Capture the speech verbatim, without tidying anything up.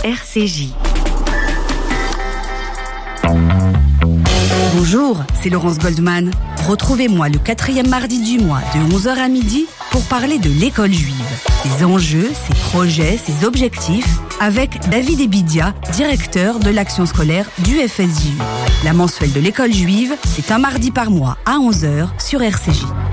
R C J. Bonjour, c'est Laurence Goldman. Retrouvez-moi le quatrième mardi du mois de onze heures à midi pour parler de l'école juive, ses enjeux, ses projets, ses objectifs, avec David Ebidia, directeur de l'action scolaire du F S J U. La mensuelle de l'école juive, c'est un mardi par mois à onze heures sur R C J.